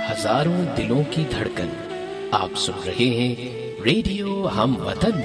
ہزاروں دلوں کی دھڑکن. آپ سن رہے ہیں ریڈیو ہم وطن.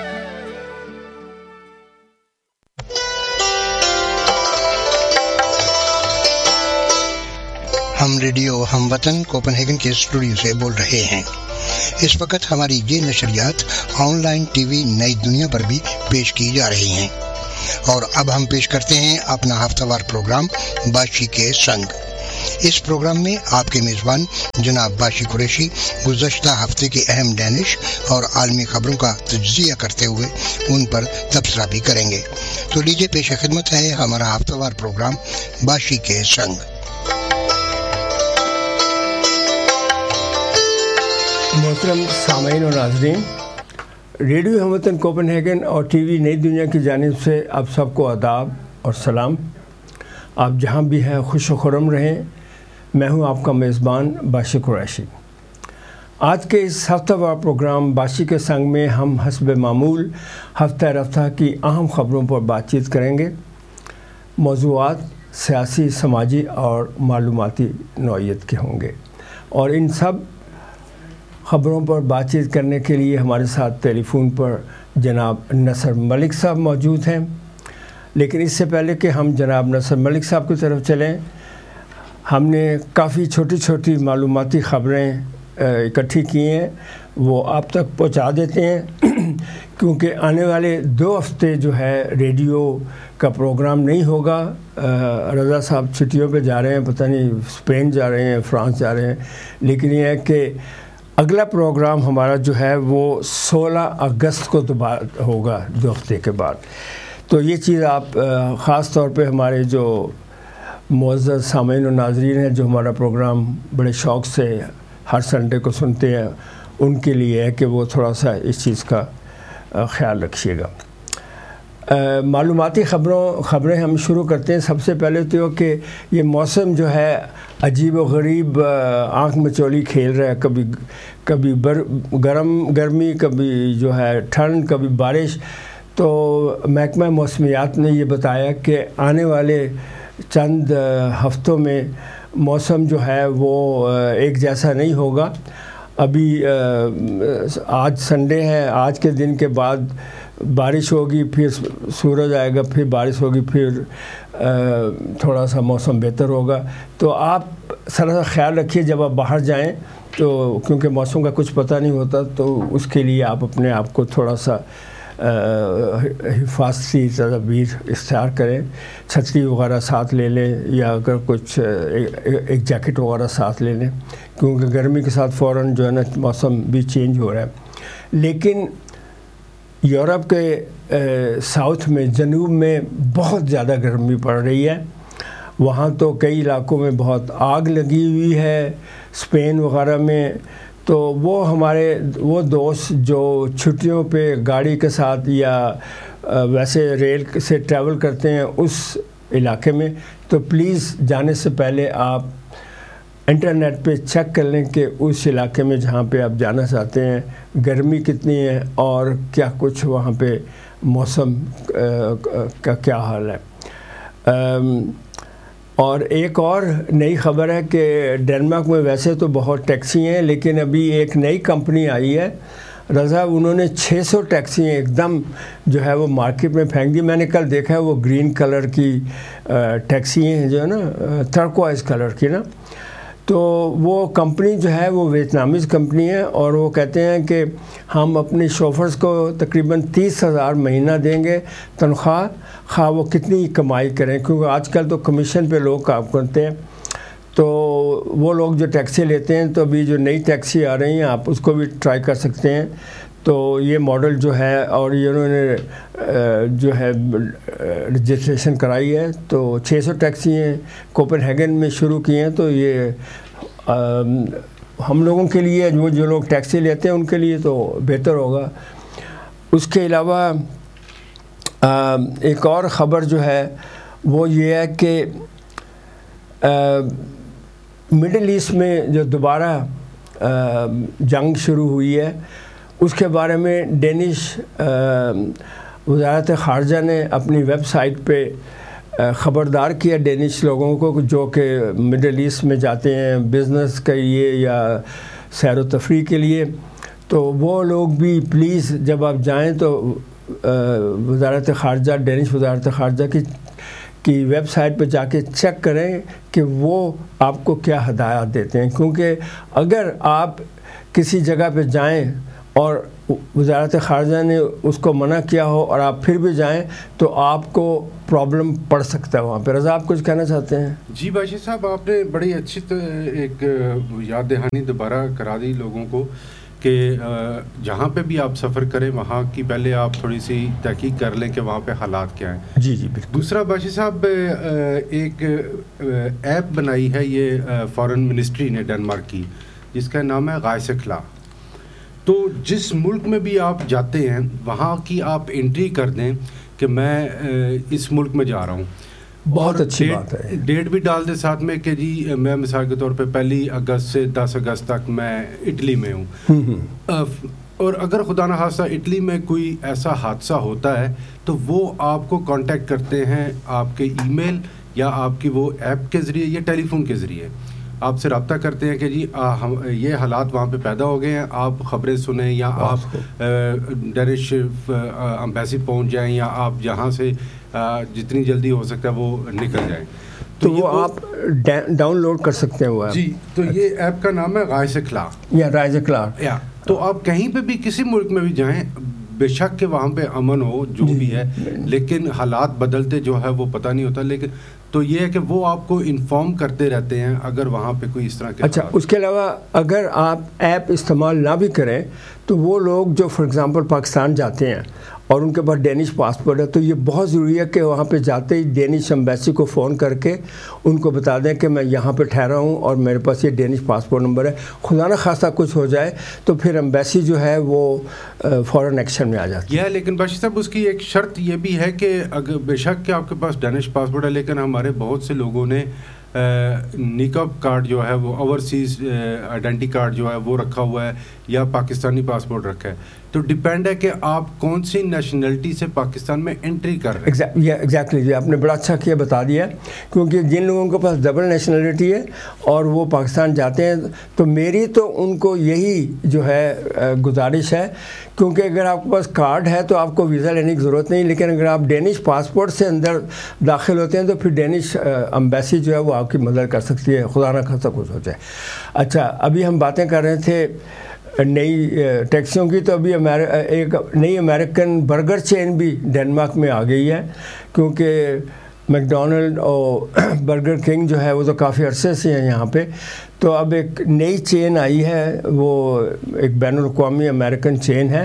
ہم ریڈیو ہم وطن کوپن ہیگن کے اسٹوڈیو سے بول رہے ہیں. اس وقت ہماری یہ نشریات آن لائن ٹی وی نئی دنیا پر بھی پیش کی جا رہی ہیں. اور اب ہم پیش کرتے ہیں اپنا ہفتہ وار پروگرام باشی کے سنگ. اس پروگرام میں آپ کے میزبان جناب باشی قریشی گزشتہ ہفتے کی اہم ڈینش اور عالمی خبروں کا تجزیہ کرتے ہوئے ان پر تبصرہ بھی کریں گے. تو لیجیے پیش خدمت ہے ہمارا ہفتہ وار پروگرام باشی کے سنگ. محترم سامعین اور ناظرین، ریڈیو ہم وطن کوپن ہیگن اور ٹی وی نئی دنیا کی جانب سے آپ سب کو آداب اور سلام. آپ جہاں بھی ہیں خوش و خرم رہیں. میں ہوں آپ کا میزبان باشی قریشی. آج کے اس ہفتہ وار پروگرام باشی کے سنگ میں ہم حسب معمول ہفتہ رفتہ کی اہم خبروں پر بات چیت کریں گے. موضوعات سیاسی، سماجی اور معلوماتی نوعیت کے ہوں گے، اور ان سب خبروں پر بات چیت کرنے کے لیے ہمارے ساتھ ٹیلی فون پر جناب نصر ملک صاحب موجود ہیں. لیکن اس سے پہلے کہ ہم جناب نصر ملک صاحب کی طرف چلیں، ہم نے کافی چھوٹی چھوٹی معلوماتی خبریں اکٹھی کی ہیں، وہ آپ تک پہنچا دیتے ہیں. کیونکہ آنے والے 2 ہفتے جو ہے ریڈیو کا پروگرام نہیں ہوگا. رضا صاحب چھٹیوں پہ جا رہے ہیں، پتہ نہیں اسپین جا رہے ہیں، فرانس جا رہے ہیں. لیکن یہ ہے کہ اگلا پروگرام ہمارا جو ہے وہ 16 اگست کو ہوگا، 2 ہفتے کے بعد. تو یہ چیز آپ خاص طور پہ ہمارے جو معزز سامعین و ناظرین ہیں جو ہمارا پروگرام بڑے شوق سے ہر سنڈے کو سنتے ہیں، ان کے لیے ہے کہ وہ تھوڑا سا اس چیز کا خیال رکھیے گا. معلوماتی خبریں ہم شروع کرتے ہیں. سب سے پہلے تو کہ یہ موسم جو ہے عجیب و غریب آنکھ مچولی کھیل رہا ہے. کبھی گرمی، کبھی جو ہے ٹھنڈ، کبھی بارش. تو محکمہ موسمیات نے یہ بتایا کہ آنے والے چند ہفتوں میں موسم جو ہے وہ ایک جیسا نہیں ہوگا. ابھی آج سنڈے ہے، آج کے دن کے بعد بارش ہوگی، پھر سورج آئے گا، پھر بارش ہوگی، پھر تھوڑا سا موسم بہتر ہوگا. تو آپ ذرا خیال رکھیے جب آپ باہر جائیں، تو کیونکہ موسم کا کچھ پتہ نہیں ہوتا، تو اس کے لیے آپ اپنے آپ کو تھوڑا سا حفاظتی تدابیر اختیار کریں. چھتری وغیرہ ساتھ لے لیں، یا اگر کچھ ایک جیکٹ وغیرہ ساتھ لے لیں، کیونکہ گرمی کے ساتھ فوراً جو ہے نا موسم بھی چینج ہو رہا ہے. لیکن یورپ کے ساؤتھ میں، جنوب میں بہت زیادہ گرمی پڑ رہی ہے. وہاں تو کئی علاقوں میں بہت آگ لگی ہوئی ہے، اسپین وغیرہ میں. تو وہ دوست جو چھٹیوں پہ گاڑی کے ساتھ یا ویسے ریل سے ٹریول کرتے ہیں اس علاقے میں، تو پلیز جانے سے پہلے آپ انٹرنیٹ پہ چیک کر لیں کہ اس علاقے میں جہاں پہ آپ جانا چاہتے ہیں گرمی کتنی ہے اور کیا کچھ وہاں پہ موسم کا کیا حال ہے. اور ایک اور نئی خبر ہے کہ ڈنمارک میں ویسے تو بہت ٹیکسی ہیں، لیکن ابھی ایک نئی کمپنی آئی ہے رضا، انہوں نے 600 ٹیکسی ایک دم جو ہے وہ مارکیٹ میں پھینک دی. میں نے کل دیکھا ہے، وہ گرین کلر کی ٹیکسی ہیں جو ہے نا، ٹرکوائز کلر کی نا. تو وہ کمپنی جو ہے وہ ویتنامیز کمپنی ہے، اور وہ کہتے ہیں کہ ہم اپنے شوفرز کو تقریباً 30,000 مہینہ دیں گے تنخواہ، خواہ وہ کتنی کمائی کریں، کیونکہ آج کل تو کمیشن پہ لوگ کام کرتے ہیں. تو وہ لوگ جو ٹیکسی لیتے ہیں، تو ابھی جو نئی ٹیکسی آ رہی ہیں آپ اس کو بھی ٹرائی کر سکتے ہیں. تو یہ ماڈل جو ہے، اور یہ انہوں نے جو ہے رجسٹریشن کرائی ہے. تو 600 ٹیکسی ہیں کوپن ہیگن میں شروع کی ہیں. تو یہ ہم لوگوں کے لیے، جو لوگ ٹیکسی لیتے ہیں ان کے لیے تو بہتر ہوگا. اس کے علاوہ ایک اور خبر جو ہے وہ یہ ہے کہ مڈل ایسٹ میں جو دوبارہ جنگ شروع ہوئی ہے، اس کے بارے میں ڈینش وزارت خارجہ نے اپنی ویب سائٹ پہ خبردار کیا ڈینش لوگوں کو جو کہ مڈل ایسٹ میں جاتے ہیں بزنس کے لیے یا سیر و تفریح کے لیے، تو وہ لوگ بھی پلیز جب آپ جائیں تو وزارت خارجہ، ڈینش وزارت خارجہ کی ویب سائٹ پہ جا کے چیک کریں کہ وہ آپ کو کیا ہدایات دیتے ہیں، کیونکہ اگر آپ کسی جگہ پہ جائیں اور وزارت خارجہ نے اس کو منع کیا ہو اور آپ پھر بھی جائیں تو آپ کو پرابلم پڑ سکتا ہے وہاں پہ۔ رضا آپ کچھ کہنا چاہتے ہیں؟ جی باشر صاحب، آپ نے بڑی اچھی ایک یاد دہانی دوبارہ کرا دی لوگوں کو کہ جہاں پہ بھی آپ سفر کریں وہاں کی پہلے آپ تھوڑی سی تحقیق کر لیں کہ وہاں پہ حالات کیا ہیں۔ جی جی بالکل۔ دوسرا باشر صاحب، ایک ایپ بنائی ہے یہ فارن منسٹری نے ڈنمارک کی، جس کا نام ہے غائسکلا۔ تو جس ملک میں بھی آپ جاتے ہیں وہاں کی آپ انٹری کر دیں کہ میں اس ملک میں جا رہا ہوں، بہت اچھی بات ہے۔ ڈیٹ بھی ڈال دے ساتھ میں کہ جی میں مثال کے طور پہ 1 اگست سے 10 اگست تک میں اٹلی میں ہوں، اور اگر خدا نہ خواستہ اٹلی میں کوئی ایسا حادثہ ہوتا ہے تو وہ آپ کو کانٹیکٹ کرتے ہیں آپ کے ای میل یا آپ کی وہ ایپ کے ذریعے یا ٹیلی فون کے ذریعے آپ سے رابطہ کرتے ہیں کہ جی یہ حالات وہاں پہ پیدا ہو گئے ہیں، آپ خبریں سنیں یا آپ ڈینش امبیسی پہنچ جائیں یا آپ جہاں سے جتنی جلدی ہو سکتا ہے وہ نکل جائیں۔ تو وہ آپ ڈاؤن لوڈ کر سکتے ہیں وہ ایپ۔ جی، تو یہ ایپ کا نام ہے غائسکلا یا غائسکلا۔ تو آپ کہیں پہ بھی کسی ملک میں بھی جائیں، بے شک کہ وہاں پہ امن ہو جو بھی ہے، لیکن حالات بدلتے جو ہے وہ پتہ نہیں ہوتا، لیکن تو یہ ہے کہ وہ آپ کو انفارم کرتے رہتے ہیں اگر وہاں پہ کوئی اس طرح کے۔ اچھا، اس کے علاوہ اگر آپ ایپ استعمال نہ بھی کریں تو وہ لوگ جو فار ایگزامپل پاکستان جاتے ہیں اور ان کے پاس ڈینش پاسپورٹ ہے، تو یہ بہت ضروری ہے کہ وہاں پہ جاتے ہی ڈینش ایمبیسی کو فون کر کے ان کو بتا دیں کہ میں یہاں پہ ٹھہرا ہوں اور میرے پاس یہ ڈینش پاسپورٹ نمبر ہے۔ خدا نہ خواستہ کچھ ہو جائے تو پھر ایمبیسی جو ہے وہ فوراً ایکشن میں آ جاتی ہے۔ لیکن باشر صاحب اس کی ایک شرط یہ بھی ہے کہ اگر بے شک کہ آپ کے پاس ڈینش پاسپورٹ ہے، لیکن ہمارے بہت سے لوگوں نے نکاب کارڈ جو ہے وہ اوورسیز آئیڈینٹی کارڈ جو ہے وہ رکھا ہوا ہے یا پاکستانی پاسپورٹ رکھا ہے، تو ڈیپینڈ ہے کہ آپ کون سی نیشنلٹی سے پاکستان میں انٹری کر رہے ہیں۔ ایگزیکٹلی جی، آپ نے بڑا اچھا کیا بتا دیا، کیونکہ جن لوگوں کے پاس ڈبل نیشنلٹی ہے اور وہ پاکستان جاتے ہیں تو میری تو ان کو یہی جو ہے گزارش ہے، کیونکہ اگر آپ کے پاس کارڈ ہے تو آپ کو ویزا لینے کی ضرورت نہیں، لیکن اگر آپ ڈینش پاسپورٹ سے اندر داخل ہوتے ہیں تو پھر ڈینش ایمبیسی جو ہے وہ آپ کی مدد کر سکتی ہے، خدا نہ خواستہ کچھ ہو جائے۔ اچھا، ابھی ہم باتیں کر رہے تھے نئی ٹیکسیوں کی، تو ابھی ایک نئی امریکن برگر چین بھی ڈنمارک میں آ گئی ہے، کیونکہ میک ڈونلڈ اور برگر کنگ جو ہے وہ تو کافی عرصے سے ہیں یہاں پہ، تو اب ایک نئی چین آئی ہے، وہ ایک بین الاقوامی امریکن چین ہے،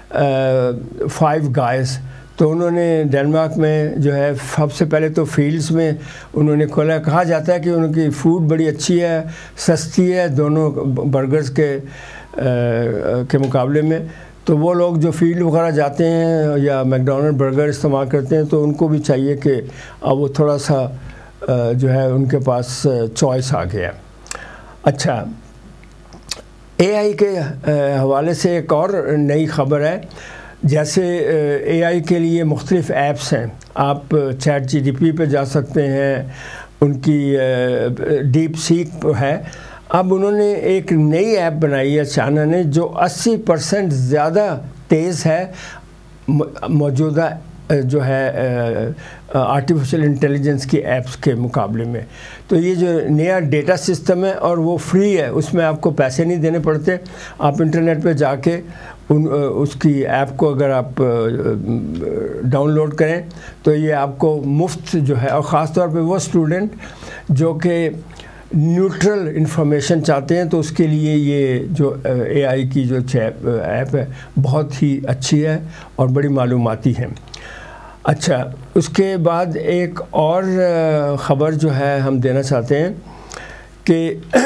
5 گائز۔ تو انہوں نے ڈنمارک میں جو ہے سب سے پہلے تو فیلڈز میں انہوں نے کھولا۔ کہا جاتا ہے کہ ان کی فوڈ بڑی اچھی ہے، سستی ہے دونوں برگرز کے مقابلے میں، تو وہ لوگ جو فیلڈ وغیرہ جاتے ہیں یا میک ڈونلڈ برگر استعمال کرتے ہیں تو ان کو بھی چاہیے کہ اب وہ تھوڑا سا جو ہے ان کے پاس چوائس آ گیا۔ اچھا، اے آئی کے حوالے سے ایک اور نئی خبر ہے، جیسے اے آئی کے لیے مختلف ایپس ہیں، آپ چیٹ جی ڈی پی پہ جا سکتے ہیں، ان کی ڈیپ سیک ہے۔ اب انہوں نے ایک نئی ایپ بنائی ہے چائنا نے، جو 80% زیادہ تیز ہے موجودہ جو ہے آرٹیفیشل انٹیلیجنس کی ایپس کے مقابلے میں۔ تو یہ جو نیا ڈیٹا سسٹم ہے اور وہ فری ہے، اس میں آپ کو پیسے نہیں دینے پڑتے، آپ انٹرنیٹ پہ جا کے اس کی ایپ کو اگر آپ ڈاؤن لوڈ کریں تو یہ آپ کو مفت جو ہے، اور خاص طور پہ وہ اسٹوڈنٹ جو کہ نیوٹرل انفارمیشن چاہتے ہیں تو اس کے لیے یہ جو اے آئی کی جو ایپ ہے بہت ہی اچھی ہے اور بڑی معلوماتی ہے۔ اچھا، اس کے بعد ایک اور خبر جو ہے ہم دینا چاہتے ہیں کہ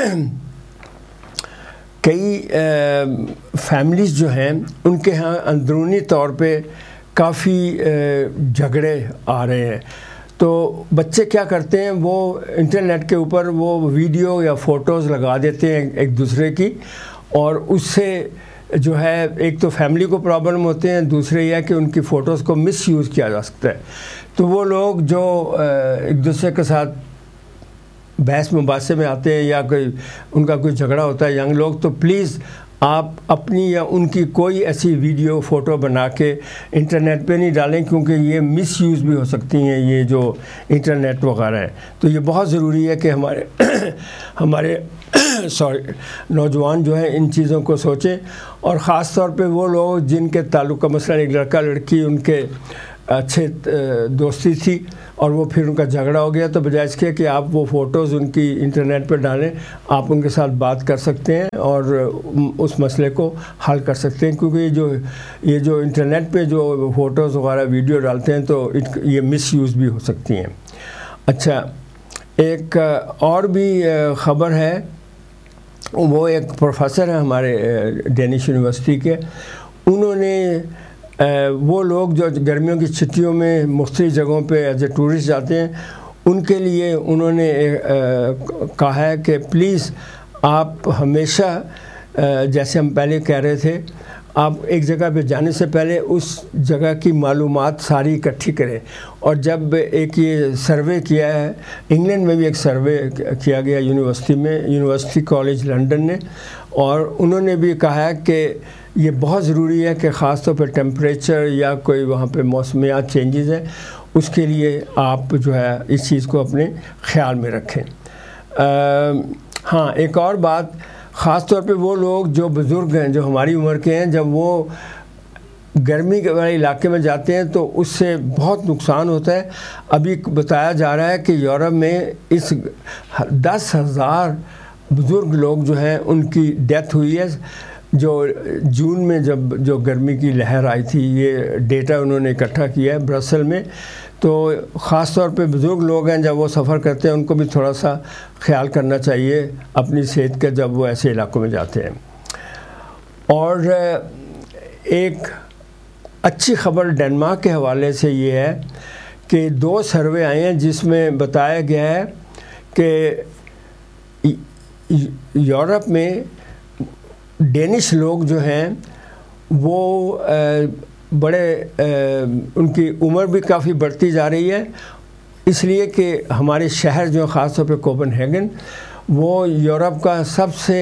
کئی فیملیز جو ہیں ان کے ہاں اندرونی طور پہ کافی جھگڑے آ رہے ہیں، تو بچے کیا کرتے ہیں، وہ انٹرنیٹ کے اوپر وہ ویڈیو یا فوٹوز لگا دیتے ہیں ایک دوسرے کی، اور اس سے جو ہے ایک تو فیملی کو پرابلم ہوتے ہیں، دوسرے یہ ہے کہ ان کی فوٹوز کو مس یوز کیا جا سکتا ہے. تو وہ لوگ جو ایک دوسرے کے ساتھ بحث مباحثے میں آتے ہیں یا کوئی ان کا کوئی جھگڑا ہوتا ہے ینگ لوگ، تو پلیز آپ اپنی یا ان کی کوئی ایسی ویڈیو فوٹو بنا کے انٹرنیٹ پہ نہیں ڈالیں، کیونکہ یہ مس یوز بھی ہو سکتی ہیں یہ جو انٹرنیٹ وغیرہ ہے. تو یہ بہت ضروری ہے کہ ہمارے نوجوان جو ہیں ان چیزوں کو سوچیں، اور خاص طور پہ وہ لوگ جن کے تعلق مثلا ایک لڑکا لڑکی ان کے اچھے دوستی تھی اور وہ پھر ان کا جھگڑا ہو گیا، تو بجائے اس کے کہ آپ وہ فوٹوز ان کی انٹرنیٹ پہ ڈالیں، آپ ان کے ساتھ بات کر سکتے ہیں اور اس مسئلے کو حل کر سکتے ہیں. کیونکہ یہ جو انٹرنیٹ پہ جو فوٹوز وغیرہ ویڈیو ڈالتے ہیں تو یہ مس یوز بھی ہو سکتی ہیں. اچھا، ایک اور بھی خبر ہے، وہ ایک پروفیسر ہیں ہمارے ڈینش یونیورسٹی کے، انہوں نے وہ لوگ جو گرمیوں کی چھٹیوں میں مختلف جگہوں پہ ایز اے ٹورسٹ جاتے ہیں، ان کے لیے انہوں نے کہا ہے کہ پلیز آپ ہمیشہ، جیسے ہم پہلے کہہ رہے تھے، آپ ایک جگہ پہ جانے سے پہلے اس جگہ کی معلومات ساری اکٹھی کریں. اور جب ایک یہ سروے کیا ہے انگلینڈ میں بھی، ایک سروے کیا گیا یونیورسٹی کالج لنڈن نے، اور انہوں نے بھی کہا ہے کہ یہ بہت ضروری ہے کہ خاص طور پہ ٹیمپریچر یا کوئی وہاں پہ موسمیات چینجز ہیں، اس کے لیے آپ جو ہے اس چیز کو اپنے خیال میں رکھیں. ہاں، ایک اور بات، خاص طور پہ وہ لوگ جو بزرگ ہیں، جو ہماری عمر کے ہیں، جب وہ گرمی کے والے علاقے میں جاتے ہیں تو اس سے بہت نقصان ہوتا ہے. ابھی بتایا جا رہا ہے کہ یورپ میں اس 10,000 بزرگ لوگ جو ہیں ان کی ڈیتھ ہوئی ہے، جو جون میں جو گرمی کی لہر آئی تھی. یہ ڈیٹا انہوں نے اکٹھا کیا ہے برسل میں. تو خاص طور پہ بزرگ لوگ ہیں، جب وہ سفر کرتے ہیں ان کو بھی تھوڑا سا خیال کرنا چاہیے اپنی صحت کا جب وہ ایسے علاقوں میں جاتے ہیں. اور ایک اچھی خبر ڈنمارک کے حوالے سے یہ ہے کہ 2 سروے آئے ہیں جس میں بتایا گیا ہے کہ یورپ میں ڈینش لوگ جو ہیں وہ بڑے ان کی عمر بھی کافی بڑھتی جا رہی ہے، اس لیے کہ ہمارے شہر جو خاص طور پہ کوپن ہیگن، وہ یورپ کا سب سے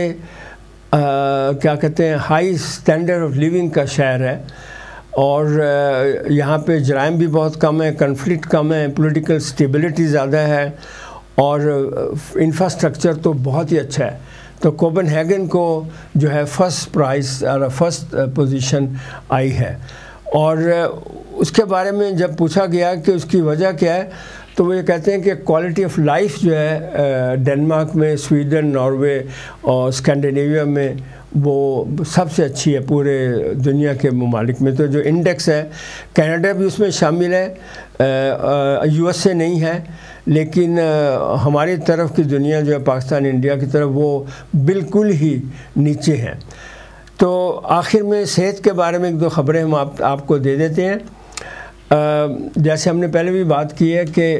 کیا کہتے ہیں ہائی اسٹینڈرڈ آف لیونگ کا شہر ہے، اور یہاں پہ جرائم بھی بہت کم ہے، کنفلکٹ کم ہے، پولیٹیکل اسٹیبلٹی زیادہ ہے، اور انفراسٹرکچر تو بہت ہی اچھا ہے. تو کوپن ہیگن کو جو ہے فرسٹ پوزیشن آئی ہے. اور اس کے بارے میں جب پوچھا گیا کہ اس کی وجہ کیا ہے، تو وہ یہ کہتے ہیں کہ کوالٹی آف لائف جو ہے ڈنمارک میں، سویڈن، ناروے اور اسکینڈینیویا میں وہ سب سے اچھی ہے پورے دنیا کے ممالک میں. تو جو انڈیکس ہے، کینیڈا بھی اس میں شامل ہے، یو ایس اے نہیں ہے، لیکن ہماری طرف کی دنیا جو ہے پاکستان انڈیا کی طرف وہ بالکل ہی نیچے ہیں. تو آخر میں صحت کے بارے میں 1-2 خبریں ہم آپ کو دے دیتے ہیں. جیسے ہم نے پہلے بھی بات کی ہے کہ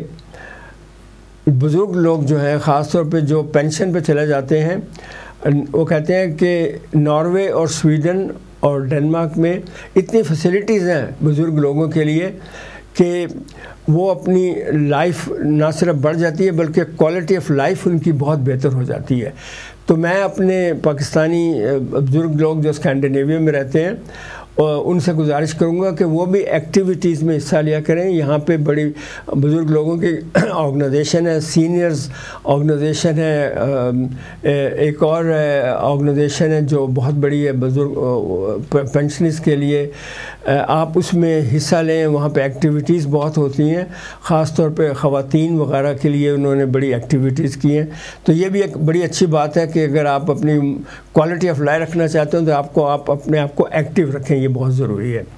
بزرگ لوگ جو ہیں خاص طور پہ جو پینشن پہ چلے جاتے ہیں، وہ کہتے ہیں کہ ناروے اور سویڈن اور ڈنمارک میں اتنی فیسلٹیز ہیں بزرگ لوگوں کے لیے کہ وہ اپنی لائف نہ صرف بڑھ جاتی ہے بلکہ کوالٹی آف لائف ان کی بہت بہتر ہو جاتی ہے. تو میں اپنے پاکستانی بزرگ لوگ جو اسکینڈینیویا میں رہتے ہیں ان سے گزارش کروں گا کہ وہ بھی ایکٹیویٹیز میں حصہ لیا کریں. یہاں پہ بڑی بزرگ لوگوں کی آرگنائزیشن ہے، سینئرز آرگنائزیشن ہے، ایک اور آرگنائزیشن ہے جو بہت بڑی ہے بزرگ پینشنرز کے لیے. آپ اس میں حصہ لیں، وہاں پہ ایکٹیویٹیز بہت ہوتی ہیں، خاص طور پہ خواتین وغیرہ کے لیے انہوں نے بڑی ایکٹیویٹیز کی ہیں. تو یہ بھی ایک بڑی اچھی بات ہے کہ اگر آپ اپنی کوالٹی آف لائف رکھنا چاہتے ہیں تو آپ اپنے آپ کو ایکٹیو رکھیں، یہ بہت ضروری ہے.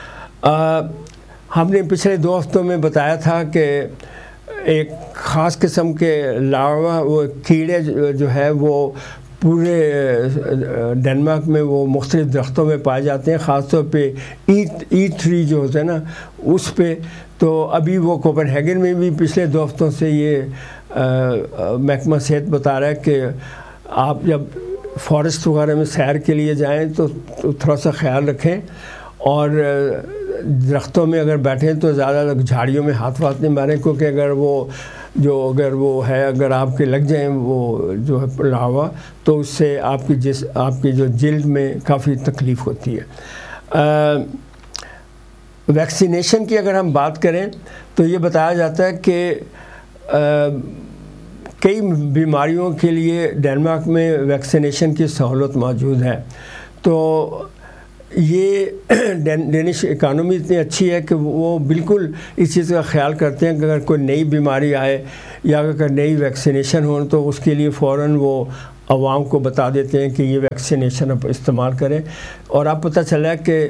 ہم نے پچھلے 2 ہفتوں میں بتایا تھا کہ ایک خاص قسم کے لاوا، وہ کیڑے جو ہے وہ پورے ڈنمارک میں وہ مختلف درختوں میں پائے جاتے ہیں، خاص طور پہ E3 جو ہوتا ہے نا اس پہ. تو ابھی وہ کوپن ہیگن میں بھی پچھلے 2 ہفتوں سے یہ محکمہ صحت بتا رہا ہے کہ آپ جب فارسٹ وغیرہ میں سیر کے لیے جائیں تو تھوڑا سا خیال رکھیں, اور درختوں میں اگر بیٹھیں تو زیادہ جھاڑیوں میں ہاتھ نہیں ماریں, کیونکہ اگر وہ ہے اگر آپ کے لگ جائیں وہ جو ہے لاوا, تو اس سے آپ کی جو جلد میں کافی تکلیف ہوتی ہے. ویکسینیشن کی اگر ہم بات کریں تو یہ بتایا جاتا ہے کہ کئی بیماریوں کے لیے ڈینمارک میں ویکسینیشن کی سہولت موجود ہے. تو یہ ڈینش اکانومی اتنی اچھی ہے کہ وہ بالکل اس چیز کا خیال کرتے ہیں کہ اگر کوئی نئی بیماری آئے یا اگر نئی ویکسینیشن ہو تو اس کے لیے فوراً وہ عوام کو بتا دیتے ہیں کہ یہ ویکسینیشن آپ استعمال کریں. اور آپ پتہ چلا کہ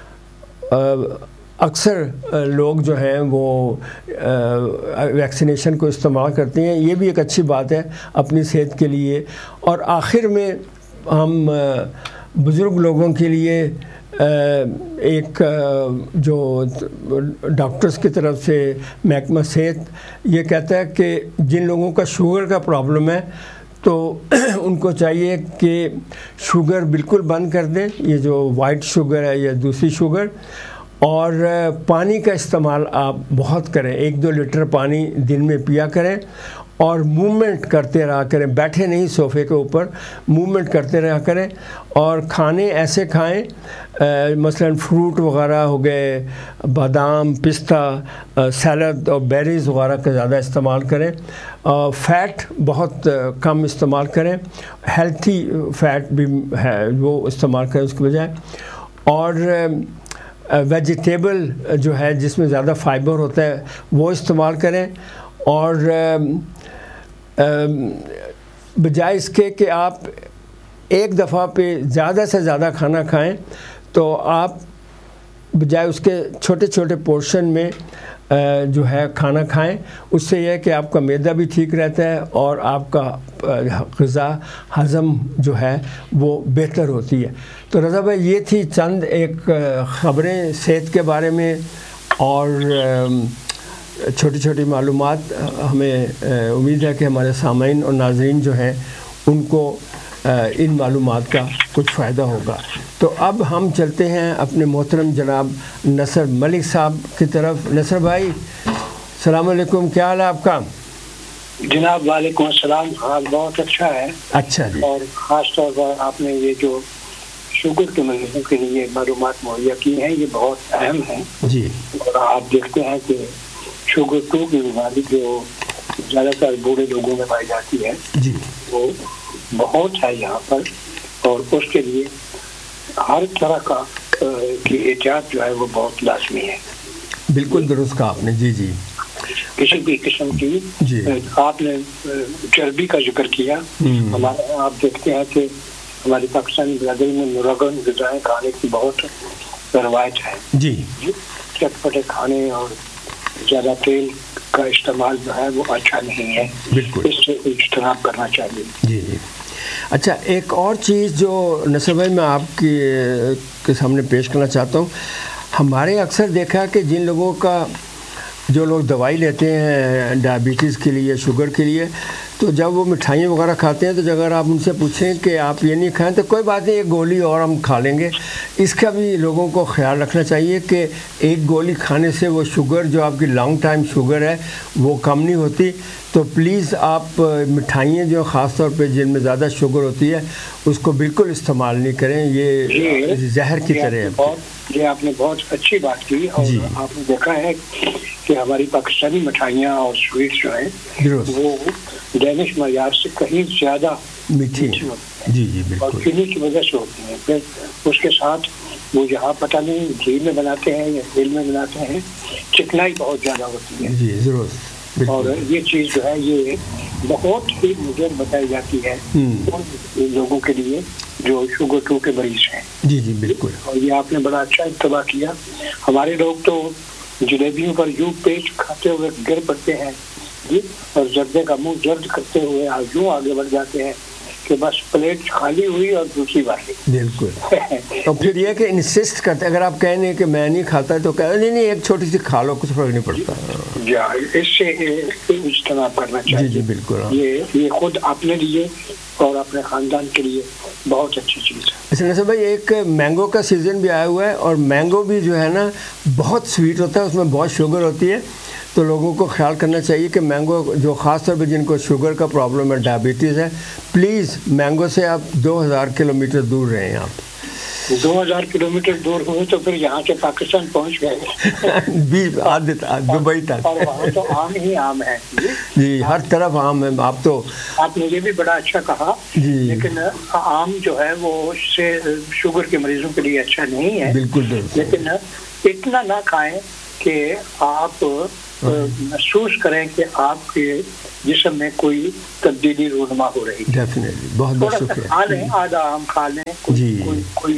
اکثر لوگ جو ہیں وہ ویکسینیشن کو استعمال کرتے ہیں. یہ بھی ایک اچھی بات ہے اپنی صحت کے لیے. اور آخر میں ہم بزرگ لوگوں کے لیے ایک جو ڈاکٹرز کی طرف سے محکمہ صحت یہ کہتا ہے کہ جن لوگوں کا شوگر کا پرابلم ہے تو ان کو چاہیے کہ شوگر بالکل بند کر دیں, یہ جو وائٹ شوگر ہے یا دوسری شوگر, اور پانی کا استعمال آپ بہت کریں, 1-2 لیٹر پانی دن میں پیا کریں, اور موومنٹ کرتے رہا کریں, بیٹھے نہیں صوفے کے اوپر, موومنٹ کرتے رہا کریں. اور کھانے ایسے کھائیں مثلا فروٹ وغیرہ ہو گئے, بادام, پستہ, سیلڈ اور بیریز وغیرہ کا زیادہ استعمال کریں. فیٹ بہت کم استعمال کریں, ہیلتھی فیٹ بھی ہے وہ استعمال کریں اس کے بجائے. اور ویجیٹیبل جو ہے جس میں زیادہ فائبر ہوتا ہے وہ استعمال کریں. اور بجائے اس کے کہ آپ ایک دفعہ پہ زیادہ سے زیادہ کھانا کھائیں تو آپ بجائے اس کے چھوٹے چھوٹے پورشن میں جو ہے کھانا کھائیں. اس سے یہ ہے کہ آپ کا معدہ بھی ٹھیک رہتا ہے اور آپ کا غذا ہضم جو ہے وہ بہتر ہوتی ہے. تو رضا بھائی یہ تھی چند ایک خبریں صحت کے بارے میں, اور چھوٹی چھوٹی معلومات. ہمیں امید ہے کہ ہمارے سامعین اور ناظرین جو ہیں ان کو ان معلومات کا کچھ فائدہ ہوگا. تو اب ہم چلتے ہیں اپنے محترم جناب نصر ملک صاحب کی طرف. نصر بھائی السلام علیکم, کیا حال ہے آپ کا؟ جناب وعلیکم السلام, حال بہت اچھا ہے. اچھا جی. اور خاص طور پر آپ نے یہ جو شوگر کے مریضوں کے لیے معلومات مہیا کی ہیں یہ بہت اہم ہیں جی. اور آپ دیکھتے ہیں کہ شوگر 2 کی بیماری جو زیادہ تر بوڑھے لوگوں میں پائی جاتی ہے جی وہ بہت ہے یہاں پر, اور اس کے لیے ہر طرح کا کی احتیاط جو ہے وہ بہت لازمی ہے. بالکل درست کہا آپ نے. جی جی. کسی بھی قسم کی جی. آپ نے چربی کا ذکر کیا. ہمارے آپ دیکھتے ہیں کہ ہماری پاکستانی برادری میں مرغن غذائیں کھانے کی بہت روایت ہے. جی. چٹپٹے کھانے اور زیادہ تیل کا استعمال جو ہے وہ اچھا نہیں ہے. بالکل اس سے اجتناب کرنا چاہیے. جی جی. اچھا ایک اور چیز جو نصر بھائی میں آپ کے سامنے پیش کرنا چاہتا ہوں. ہمارے اکثر دیکھا کہ جن لوگوں کا جو لوگ دوائی لیتے ہیں ڈائبٹیز کے لیے, شوگر کے لیے, تو جب وہ مٹھائیاں وغیرہ کھاتے ہیں تو اگر آپ ان سے پوچھیں کہ آپ یہ نہیں کھائیں تو کوئی بات نہیں, ایک گولی اور ہم کھا لیں گے. اس کا بھی لوگوں کو خیال رکھنا چاہیے کہ ایک گولی کھانے سے وہ شوگر جو آپ کی لانگ ٹائم شوگر ہے وہ کم نہیں ہوتی. تو پلیز آپ مٹھائیاں جو خاص طور پہ جن میں زیادہ شوگر ہوتی ہے اس کو بالکل استعمال نہیں کریں, یہ زہر کی طرح ہے. یہ آپ نے بہت اچھی بات کی. اور آپ نے دیکھا ہے کہ ہماری پاکستانی مٹھائیاں اور سویٹس جو ہیں وہ ڈینش معیار سے کہیں زیادہ میٹھی ہوتی ہیں. جی جی بالکل. اور چینی کی وجہ سے ہوتی ہیں. پھر اس کے ساتھ وہ یہاں پتہ نہیں گھی میں بناتے ہیں یا تیل میں بناتے ہیں, چکنائی بہت زیادہ ہوتی ہے. جی ضرور. اور یہ چیز جو ہے یہ بہت ہی مضر بتائی جاتی ہے ان لوگوں کے لیے جو شوگر 2 کے مریض ہیں. جی جی بالکل. اور یہ آپ نے بڑا اچھا اتباع کیا. ہمارے لوگ تو جلیبیوں پر یوں پیچ کھاتے ہوئے گر پڑتے ہیں جی, اور زردے کا منہ زرد کرتے ہوئے یوں آگے بڑھ جاتے ہیں کہ بس پلیٹ خالی ہوئی اور دوسری باری. بالکل. تو پھر یہ کہ انسسٹ کرتے اگر آپ کہیں کہ میں نہیں کھاتا تو کہ نہیں ایک چھوٹی سی کھا لو کچھ فرق نہیں پڑتا. اس سے اجتناب کرنا چاہیے. جی بالکل. یہ خود اپنے لیے اور اپنے خاندان کے لیے بہت اچھی چیز ہے. اچھا نصر بھائی ایک مینگو کا سیزن بھی آیا ہوا ہے اور مینگو بھی جو ہے نا بہت سویٹ ہوتا ہے, اس میں بہت شوگر ہوتی ہے, تو لوگوں کو خیال کرنا چاہیے کہ مینگو جو خاص طور پہ جن کو شوگر کا پرابلم ہے, ڈائبٹیز ہے, پلیز مینگو سے آپ 2000 کلومیٹر دور رہیں. آپ 2000 کلومیٹر دور ہوئے تو پھر یہاں سے پاکستان پہنچ گئے دبئی تک, اور وہاں تو عام ہی عام ہے. جی ہر طرف عام ہے. آپ نے یہ بھی بڑا اچھا کہا, لیکن عام جو ہے وہ اس سے شوگر کے مریضوں کے لیے اچھا نہیں ہے. بالکل. لیکن اتنا نہ کھائیں کہ آپ محسوس کریں کہ آپ کے جسم میں کوئی تبدیلی رونما ہو رہی ہے. ڈیفینیٹلی بہت بہت شکریہ. کھا لیں, آدھا آم کھا لیں, کوئی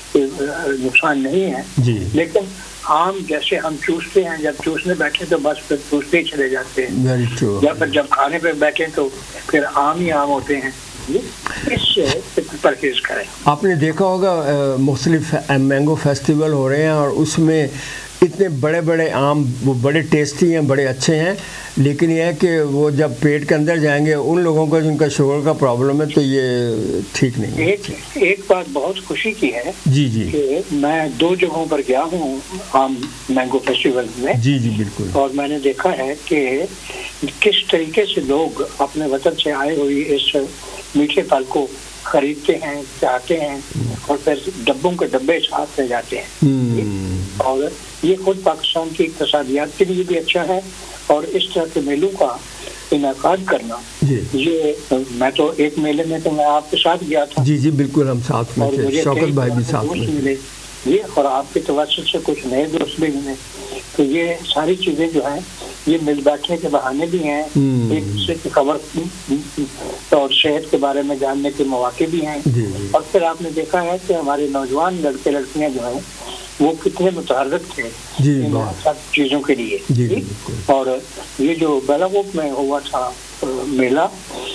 نقصان نہیں ہے. لیکن آم جیسے ہم چوستے ہیں, جب چوسنے بیٹھے تو بس پھر چوستے ہی چلے جاتے ہیں, جب کھانے پہ بیٹھے تو پھر آم ہی آم ہوتے ہیں. اس سے پرہیز کریں. آپ نے دیکھا ہوگا مختلف مینگو فیسٹیول ہو رہے ہیں اور اس میں اتنے بڑے بڑے آم, وہ بڑے ٹیسٹی ہیں, بڑے اچھے ہیں, لیکن یہ ہے کہ وہ جب پیٹ کے اندر جائیں گے ان لوگوں کو جن کا شوگر کا پرابلم ہے تو یہ ٹھیک نہیں ہے. ایک بات بہت خوشی کی ہے کہ میں 2 جگہوں پر گیا ہوں آم مینگو فیسٹیول میں. جی بالکل. اور میں نے دیکھا ہے کہ کس طریقے سے لوگ اپنے وطن سے آئے ہوئی اس میٹھے پھل کو خریدتے ہیں, چاہتے ہیں, اور پھر ڈبوں کے ڈبے ساتھ لے جاتے ہیں. اور یہ خود پاکستان کی اقتصادیات کے لیے بھی اچھا ہے, اور اس طرح کے میلوں کا انعقاد کرنا. یہ میں تو ایک میلے میں تو میں آپ کے ساتھ گیا تھا. جی بالکل, ہم ساتھ میں تھے, شوکت بھائی بھی ساتھ میں ملے. اور آپ کے توسط سے کچھ نئے دوست بھی ملے. تو یہ ساری چیزیں جو ہیں یہ مل بیٹھنے کے بہانے بھی ہیں, ایک دوسرے کی خبر اور صحت کے بارے میں جاننے کے مواقع بھی ہیں. اور پھر آپ نے دیکھا ہے کہ ہمارے نوجوان لڑکے لڑکیاں جو ہیں وہ کتنے متحرک تھے ان سب چیزوں کے لیے. اور یہ جو بیلاگوپ میں ہوا تھا میلہ,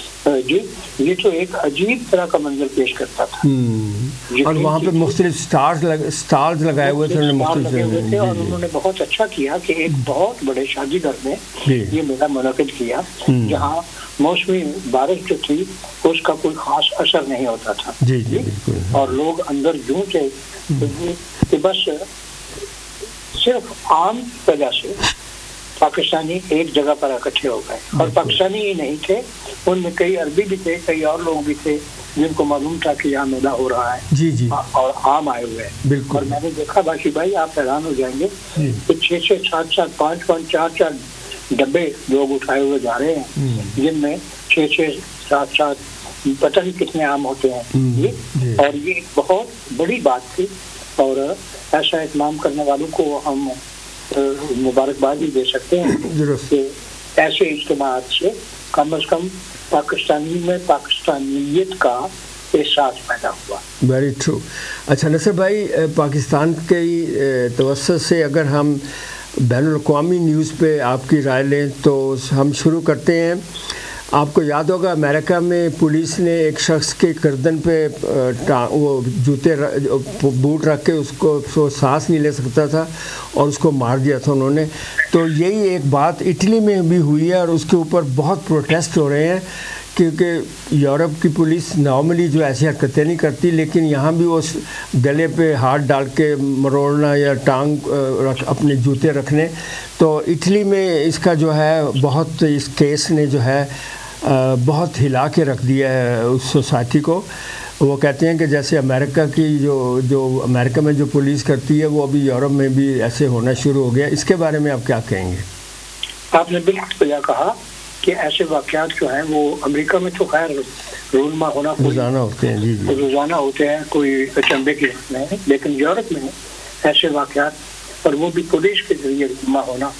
یہ تو ایک عجیب طرح کا منظر پیش کرتا تھا. اور وہاں پہ مختلف سٹالز لگائے ہوئے تھے, اور انہوں نے بہت اچھا کیا کہ ایک بہت بڑے شادی گھر میں یہ میلہ منعقد کیا, جہاں موسمی بارش جو تھی اس کا کوئی خاص اثر نہیں ہوتا تھا. اور لوگ اندر یوں تھے کہ بس صرف عام وجہ سے پاکستانی ایک جگہ پر اکٹھے ہو گئے. اور پاکستانی ہی نہیں تھے, ان میں کئی عربی بھی تھے, کئی اور لوگ بھی تھے جن کو معلوم تھا کہ یہاں میلہ ہو رہا ہے, اور عام آئے ہوئے ہیں. اور میں نے دیکھا باشی بھائی, آپ حیران ہو جائیں گے کہ 6 7 5 4 ڈبے لوگ اٹھائے ہوئے جا رہے ہیں, جن میں 6 7 پتہ نہیں کتنے عام ہوتے ہیں. اور یہ ایک بہت بڑی بات تھی, اور ایسا اہتمام کرنے والوں کو ہم مبارکباد بھی دے سکتے ہیں کہ ایسے اجتماعات سے کم از کم پاکستانی میں پاکستانیت کا احساس پیدا ہوا. Very true. اچھا نصر بھائی, پاکستان کے توسط سے اگر ہم بین الاقوامی نیوز پہ آپ کی رائے لیں تو ہم شروع کرتے ہیں. آپ کو یاد ہوگا امریکہ میں پولیس نے ایک شخص کے گردن پہ وہ جوتے بوٹ رکھ کے اس کو سانس نہیں لے سکتا تھا اور اس کو مار دیا تھا انہوں نے. تو یہی ایک بات اٹلی میں بھی ہوئی ہے اور اس کے اوپر بہت پروٹیسٹ ہو رہے ہیں, کیونکہ یورپ کی پولیس نارملی جو ایسی حرکتیں نہیں کرتی, لیکن یہاں بھی وہ گلے پہ ہاتھ ڈال کے مروڑنا یا ٹانگ اپنے جوتے رکھنے. تو اٹلی میں اس کا جو ہے بہت, اس کیس نے جو ہے بہت ہلا کے رکھ دیا ہے اس سوسائٹی کو. وہ کہتے ہیں کہ جیسے امریکہ کی جو امریکہ میں جو پولیس کرتی ہے وہ ابھی یورپ میں بھی ایسے ہونا شروع ہو گیا. اس کے بارے میں آپ کیا کہیں گے؟ آپ نے بالکل بجا کہا کہ ایسے واقعات جو ہیں وہ امریکہ میں تو خیر رونما ہونا روزانہ ہوتے ہیں. روزانہ ہوتے ہیں, کوئی اچنبے کی نہیں, لیکن یورپ میں ایسے واقعات اور وہ بھی پولیس کے ذریعے رونما ہونا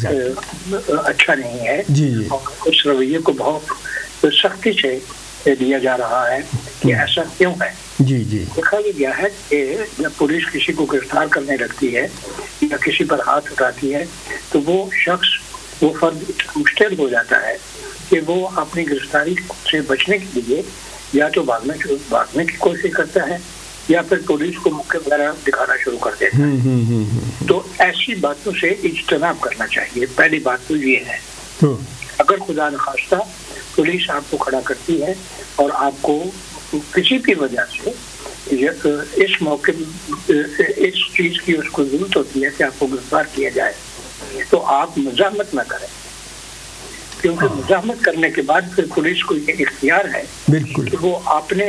اچھا نہیں ہے. اور اس رویے کو بہت سختی سے دیا جا رہا ہے کہ ایسا کیوں ہے. دیکھا یہ گیا ہے کہ جب پولیس کسی کو گرفتار کرنے لگتی ہے یا کسی پر ہاتھ اٹھاتی ہے تو وہ شخص, وہ فرد مشتعل ہو جاتا ہے کہ وہ اپنی گرفتاری سے بچنے کے لیے یا تو بھاگنے کی کوشش کرتا ہے یا پھر پولیس کو مکہ وغیرہ دکھانا شروع کر دیتا ہے. تو ایسی باتوں سے اجتناب کرنا چاہیے. پہلی بات تو یہ ہے. اگر خدا نخواستہ پولیس آپ کو کھڑا کرتی ہے اور آپ کو کسی بھی وجہ سے اس موقع اس چیز کی اس کو ضرورت ہوتی ہے کہ آپ کو گرفتار کیا جائے تو آپ مزاحمت نہ کریں, کیونکہ مزاحمت کرنے کے بعد پھر پولیس کو یہ اختیار ہے بالکل کہ وہ اپنے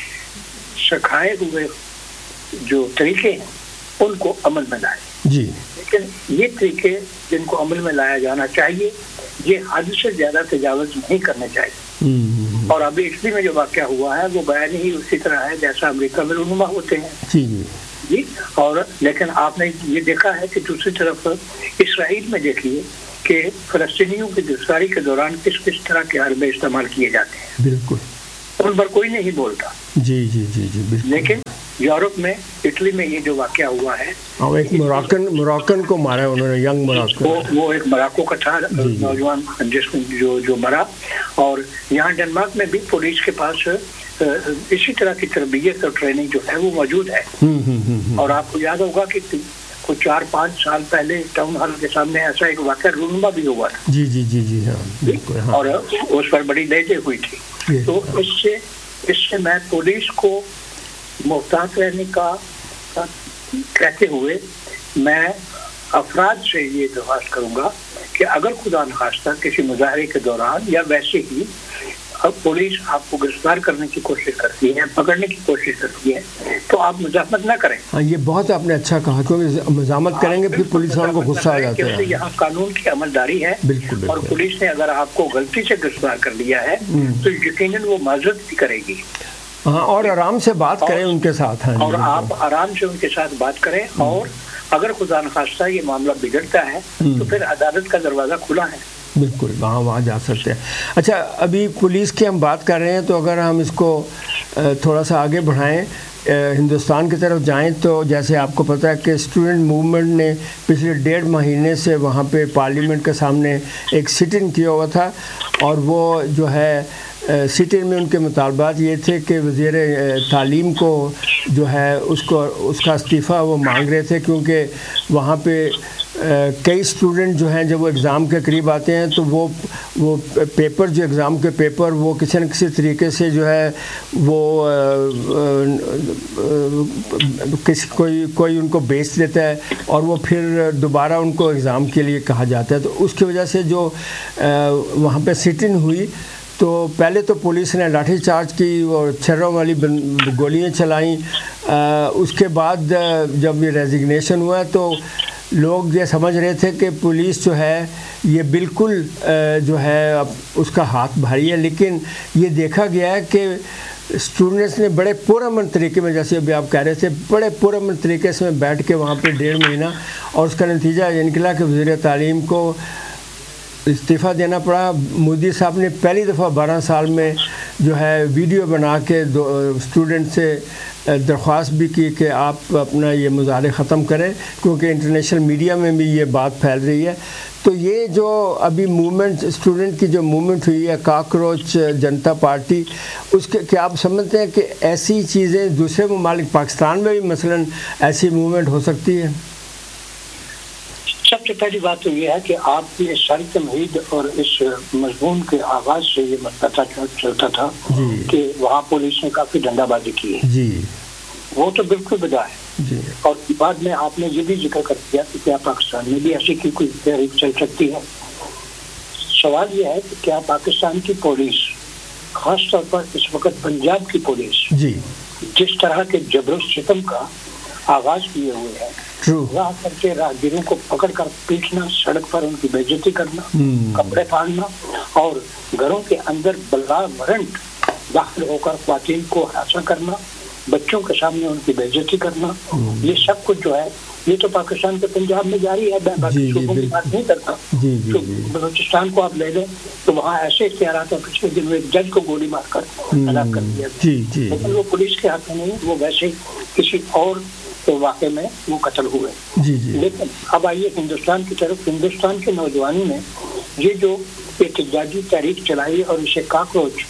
سکھائے ہوئے جو طریقے ہیں ان کو عمل میں لائے. جی لیکن یہ طریقے جن کو عمل میں لایا جانا چاہیے یہ حد سے زیادہ تجاوز نہیں کرنے چاہیے. اور ابھی اٹلی میں جو واقعہ ہوا ہے وہ بیان ہی اسی طرح ہے جیسا امریکہ میں رونما ہوتے ہیں. جی اور لیکن آپ نے یہ دیکھا ہے کہ دوسری طرف اسرائیل میں دیکھیے کہ فلسطینیوں کی گرفتاری کے دوران کس کس طرح کے حربے استعمال کیے جاتے ہیں. بالکل ان پر کوئی نہیں بولتا. جی جی جی جی بالکل. لیکن یورپ میں اٹلی میں یہ جو واقعہ ہوا ہے ایک موراکن کو مارا انہوں نے, ینگ موراکن, وہ ایک موراکو کا تھا نوجوان جس جو مرا. اور یہاں ڈنمارک میں بھی پولیس کے پاس اسی طرح کی تربیت اور ٹریننگ جو ہے وہ موجود ہے. اور آپ کو یاد ہوگا کہ کچھ 4-5 سال پہلے ٹاؤن ہال کے سامنے ایسا ایک واقعہ رونما بھی ہوا تھا. جی جی جی جی ہاں بالکل. اور اس پر بڑی لہجے ہوئی تھی. تو اس سے میں پولیس کو محتاط رہنے کا کہتے ہوئے میں افراد سے یہ درخواست کروں گا کہ اگر خدا نخواستہ کسی مظاہرے کے دوران یا ویسے ہی پولیس آپ کو گرفتار کرنے کی کوشش کرتی ہے, پکڑنے کی کوشش کرتی ہے, تو آپ مزاحمت نہ کریں. ہاں یہ بہت آپ نے اچھا کہا, کیونکہ مزاحمت کریں گے پھر پولیس والوں کو غصہ آ جاتا ہے. یہاں قانون کی عملداری ہے. بالکل. اور پولیس نے اگر آپ کو غلطی سے گرفتار کر لیا ہے تو یقیناً وہ معذرت بھی کرے گی. ہاں اور آرام سے بات کریں ان کے ساتھ. اور آپ آرام سے ان کے ساتھ بات کریں. اور اگر خدا نخواستہ یہ معاملہ بگڑتا ہے تو پھر عدالت کا دروازہ کھلا ہے. بالکل وہاں جا سکتے ہیں. اچھا ابھی پولیس کی ہم بات کر رہے ہیں تو اگر ہم اس کو تھوڑا سا آگے بڑھائیں, ہندوستان کی طرف جائیں تو جیسے آپ کو پتہ ہے کہ اسٹوڈنٹ موومنٹ نے پچھلے 1.5 مہینے سے وہاں پہ پارلیمنٹ کے سامنے ایک سٹ ان کیا ہوا تھا. اور وہ جو ہے سٹ ان میں ان کے مطالبات یہ تھے کہ وزیر تعلیم کو جو ہے اس کا استعفیٰ وہ مانگ رہے تھے, کیونکہ وہاں پہ کئی اسٹوڈنٹ جو ہیں جب وہ ایگزام کے قریب آتے ہیں تو وہ پیپر جو ایگزام کے پیپر وہ کسی نہ کسی طریقے سے جو ہے وہ کوئی ان کو بیچ دیتا ہے اور وہ پھر دوبارہ ان کو ایگزام کے لیے کہا جاتا ہے. تو اس کی وجہ سے جو وہاں پہ سٹ ان ہوئی تو پہلے تو پولیس نے لاٹھی چارج کی اور چھروں والی گولیاں چلائیں. اس کے بعد جب یہ ریزگنیشن ہوا تو لوگ یہ سمجھ رہے تھے کہ پولیس جو ہے یہ بالکل جو ہے اس کا ہاتھ بھاری ہے, لیکن یہ دیکھا گیا ہے کہ اسٹوڈنٹس نے بڑے پرامن طریقے میں, جیسے ابھی آپ کہہ رہے تھے, بڑے پرامن طریقے سے بیٹھ کے وہاں پہ 1.5 مہینہ, اور اس کا نتیجہ یہ نکلا کہ وزیر تعلیم کو استعفیٰ دینا پڑا. مودی صاحب نے پہلی دفعہ 12 سال میں جو ہے ویڈیو بنا کے اسٹوڈنٹ سے درخواست بھی کی کہ آپ اپنا یہ مظاہرے ختم کریں, کیونکہ انٹرنیشنل میڈیا میں بھی یہ بات پھیل رہی ہے. تو یہ جو ابھی موومنٹ اسٹوڈنٹ کی جو موومنٹ ہوئی ہے کاکروچ جنتا پارٹی, اس کے کیا آپ سمجھتے ہیں کہ ایسی چیزیں دوسرے ممالک پاکستان میں بھی مثلاً ایسی موومنٹ ہو سکتی ہے؟ سب سے پہلی بات تو یہ ہے کہ آپ کی اس ساری تمہید اور اس مضمون کے آغاز سے یہ پتہ چلتا تھا کہ وہاں پولیس نے کافی ڈنڈا بازی کی ہے. جی وہ تو بالکل بدا ہے. جی. اور بعد میں آپ نے یہ بھی ذکر کر دیا کہ کیا پاکستان میں بھی ایسی کی کوئی تحریک چل سکتی ہے. سوال یہ ہے کہ کیا پاکستان کی پولیس, خاص طور پر اس وقت پنجاب کی پولیس, جی جس طرح کے جبر و ستم کا آغاز کیے ہوئے ہیں, راہ کر کے راہگیروں کو پکڑ کر پیٹنا, سڑک پر ان کی بے عزتی کرنا, کپڑے پھاڑنا, اور گھروں کے اندر بلا وارنٹ داخل ہو کر خواتین کو ہراساں کرنا, بچوں کے سامنے ان کی بے عزتی کرنا, یہ سب کچھ جو ہے یہ تو پاکستان کے پنجاب میں جاری ہے. میں باقی صوبوں کی بات نہیں کرتا. بلوچستان کو آپ لے لیں تو وہاں ایسے اختیارات ہیں, پچھلے دن میں ایک جج کو گولی مار کر ہلاک کر دیا, لیکن وہ پولیس کے ہاتھ میں نہیں, وہ ویسے کسی اور واقعے میں وہ قتل ہوئے. لیکن اب آئیے ہندوستان کی طرف. ہندوستان کے نوجوانوں نے یہ جو احتجاجی تحریک چلائی اور اسے کاکروچ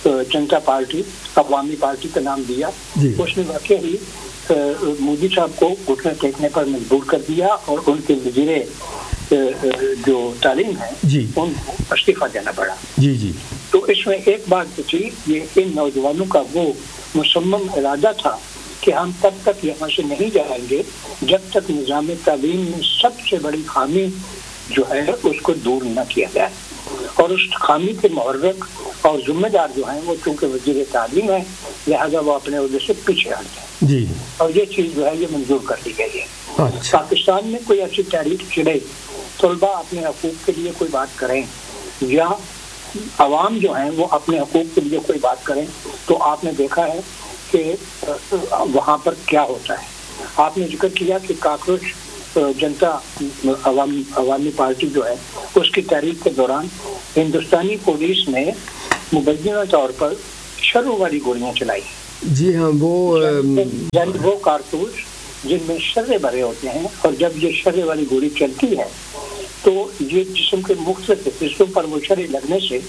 जनता पार्टी अवामी पार्टी का नाम दिया, उसने वाकई ही मोदी साहब को घुटने टेकने पर मजबूर कर दिया और उनके वजीरे जो तालीम है उनको इस्तीफा देना पड़ा। तो इसमें एक बात तो थी, ये इन नौजवानों का वो मुसम्मम इरादा था कि हम तब तक यहाँ से नहीं जाएंगे जब तक निज़ाम तालीम में सबसे बड़ी खामी जो है उसको दूर न किया जाए, और उस खामी के मुहर्रिक और जिम्मेदार जो हैं वो चूँकि वज़ीर तालीम है, लिहाजा वो अपने वजह से पीछे हट गए और ये चीज़ जो है ये मंजूर कर दी गई है। पाकिस्तान में कोई ऐसी तहरीक चले, तलबा अपने हकूक़ के लिए कोई बात करें या अवाम जो हैं वो अपने हकूक़ के लिए कोई बात करें, तो आपने देखा है कि वहाँ पर क्या होता है। आपने जिक्र किया कि काकरोच जनता अवामी पार्टी जो है उसकी तहरीक के दौरान हिंदुस्तानी पुलिस ने मुबैना तौर पर शर्र वाली गोलियां चलाई। जी हाँ, वो कारतूस जिनमें शर्रे भरे होते हैं, और जब ये शर्रे वाली गोली चलती है तो ये जिस्म के मुख्तलिफ हिस्सों पर वो शर्रे लगने से